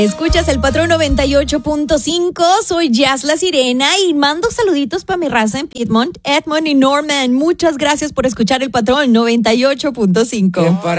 Escuchas el Patrón 98.5, soy Jazz la Sirena y mando saluditos para mi raza en Piedmont, Edmond y Norman. Muchas gracias por escuchar el Patrón 98.5.